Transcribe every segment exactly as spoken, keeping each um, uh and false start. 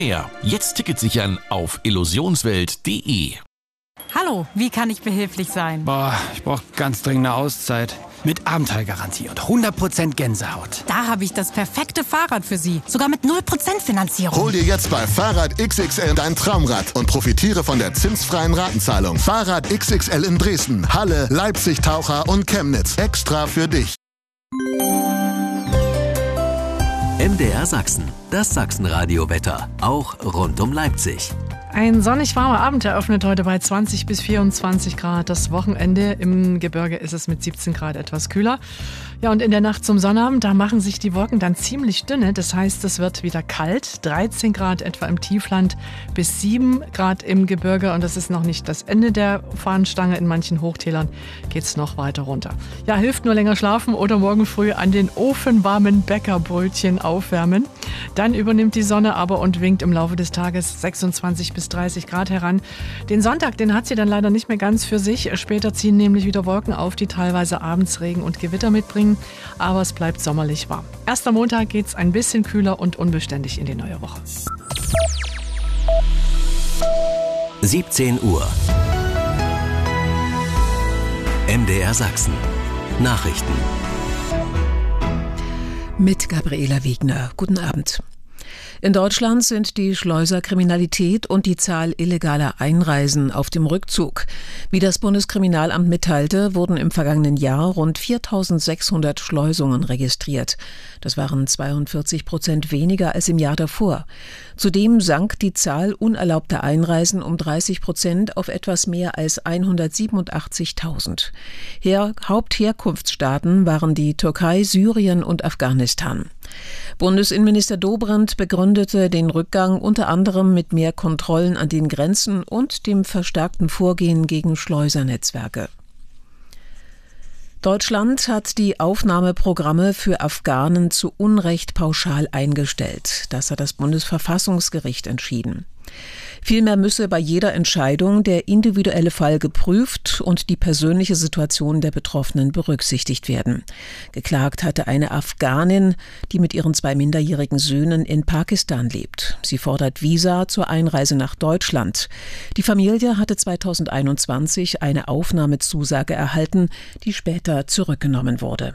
Ja, jetzt Ticket sichern auf illusionswelt punkt de. Hallo, wie kann ich behilflich sein? Boah, ich brauche ganz dringend eine Auszeit. Mit Abenteuergarantie und hundert Prozent Gänsehaut. Da habe ich das perfekte Fahrrad für Sie. Sogar mit null Prozent Finanzierung. Hol dir jetzt bei Fahrrad X X L dein Traumrad und profitiere von der zinsfreien Ratenzahlung. Fahrrad X X L in Dresden, Halle, Leipzig, Taucher und Chemnitz. Extra für dich. M D R Sachsen, das Sachsenradio-Wetter, auch rund um Leipzig. Ein sonnig warmer Abend eröffnet heute bei zwanzig bis vierundzwanzig Grad. Das Wochenende im Gebirge ist es mit siebzehn Grad etwas kühler. Ja, und in der Nacht zum Sonnabend, da machen sich die Wolken dann ziemlich dünne. Das heißt, es wird wieder kalt. dreizehn Grad etwa im Tiefland bis sieben Grad im Gebirge. Und das ist noch nicht das Ende der Fahnenstange. In manchen Hochtälern geht es noch weiter runter. Ja, hilft nur länger schlafen oder morgen früh an den ofenwarmen Bäckerbrötchen aufwärmen. Dann übernimmt die Sonne aber und winkt im Laufe des Tages sechsundzwanzig bis dreißig Grad heran. Den Sonntag, den hat sie dann leider nicht mehr ganz für sich. Später ziehen nämlich wieder Wolken auf, die teilweise abends Regen und Gewitter mitbringen. Aber es bleibt sommerlich warm. Erster Montag geht es ein bisschen kühler und unbeständig in die neue Woche. siebzehn Uhr. M D R Sachsen. Nachrichten. Mit Gabriela Wegner. Guten Abend. In Deutschland sind die Schleuserkriminalität und die Zahl illegaler Einreisen auf dem Rückzug. Wie das Bundeskriminalamt mitteilte, wurden im vergangenen Jahr rund viertausendsechshundert Schleusungen registriert. Das waren zweiundvierzig Prozent weniger als im Jahr davor. Zudem sank die Zahl unerlaubter Einreisen um dreißig Prozent auf etwas mehr als hundertsiebenundachtzigtausend. Her- Hauptherkunftsstaaten waren die Türkei, Syrien und Afghanistan. Bundesinnenminister Dobrindt begründete den Rückgang unter anderem mit mehr Kontrollen an den Grenzen und dem verstärkten Vorgehen gegen Schleusernetzwerke. Deutschland hat die Aufnahmeprogramme für Afghanen zu Unrecht pauschal eingestellt. Das hat das Bundesverfassungsgericht entschieden. Vielmehr müsse bei jeder Entscheidung der individuelle Fall geprüft und die persönliche Situation der Betroffenen berücksichtigt werden. Geklagt hatte eine Afghanin, die mit ihren zwei minderjährigen Söhnen in Pakistan lebt. Sie fordert Visa zur Einreise nach Deutschland. Die Familie hatte zweitausendeinundzwanzig eine Aufnahmezusage erhalten, die später zurückgenommen wurde.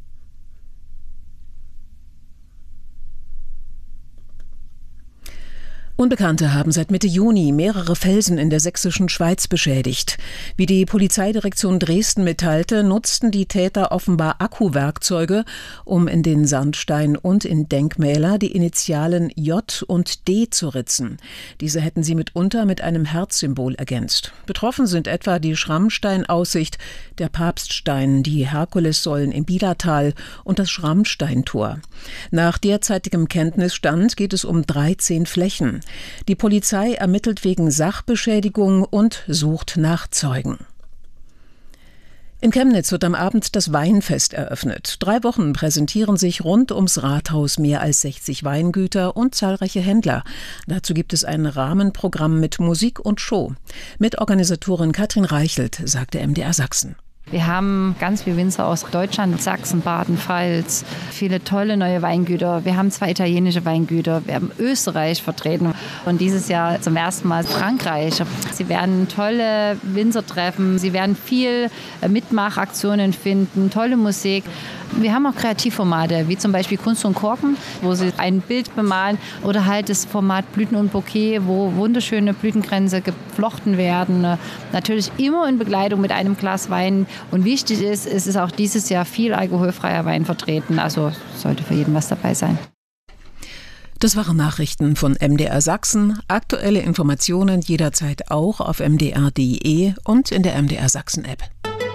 Unbekannte haben seit Mitte Juni mehrere Felsen in der sächsischen Schweiz beschädigt. Wie die Polizeidirektion Dresden mitteilte, nutzten die Täter offenbar Akkuwerkzeuge, um in den Sandstein und in Denkmäler die Initialen J und D zu ritzen. Diese hätten sie mitunter mit einem Herzsymbol ergänzt. Betroffen sind etwa die Schrammsteinaussicht, der Papststein, die Herkulessäulen im Bielertal und das Schrammsteintor. Nach derzeitigem Kenntnisstand geht es um dreizehn Flächen. Die Polizei ermittelt wegen Sachbeschädigung und sucht nach Zeugen. In Chemnitz wird am Abend das Weinfest eröffnet. Drei Wochen präsentieren sich rund ums Rathaus mehr als sechzig Weingüter und zahlreiche Händler. Dazu gibt es ein Rahmenprogramm mit Musik und Show. Mitorganisatorin Katrin Reichelt sagte M D R Sachsen. Wir haben ganz viele Winzer aus Deutschland, Sachsen, Baden, Pfalz, viele tolle neue Weingüter. Wir haben zwei italienische Weingüter, wir haben Österreich vertreten und dieses Jahr zum ersten Mal Frankreich. Sie werden tolle Winzer treffen, sie werden viel Mitmachaktionen finden, tolle Musik. Wir haben auch Kreativformate, wie zum Beispiel Kunst und Korken, wo sie ein Bild bemalen oder halt das Format Blüten und Bouquet, wo wunderschöne Blütenkränze geflochten werden. Natürlich immer in Begleitung mit einem Glas Wein. Und wichtig ist, es ist auch dieses Jahr viel alkoholfreier Wein vertreten. Also sollte für jeden was dabei sein. Das waren Nachrichten von M D R Sachsen. Aktuelle Informationen jederzeit auch auf m d r punkt d e und in der M D R Sachsen App.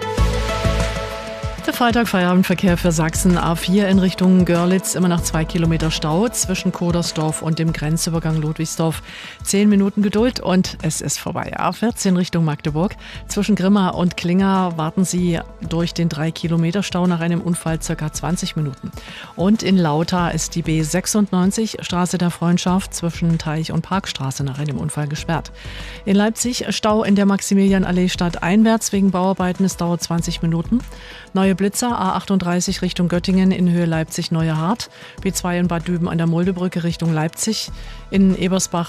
Der Freitag Feierabendverkehr für Sachsen. A vier in Richtung Görlitz, immer noch zwei Kilometer Stau zwischen Kodersdorf und dem Grenzübergang Ludwigsdorf. Zehn Minuten Geduld und es ist vorbei. A vierzehn Richtung Magdeburg. Zwischen Grimma und Klinger warten Sie durch den drei Kilometer Stau nach einem Unfall circa zwanzig Minuten. Und in Lauta ist die B sechsundneunzig, Straße der Freundschaft, zwischen Teich- und Parkstraße nach einem Unfall gesperrt. In Leipzig Stau in der Maximilianallee stadteinwärts wegen Bauarbeiten. Es dauert zwanzig Minuten. Neue Blitzer, A achtunddreißig Richtung Göttingen in Höhe Leipzig-Neuerhardt, B zwei in Bad Düben an der Muldebrücke Richtung Leipzig, in Ebersbach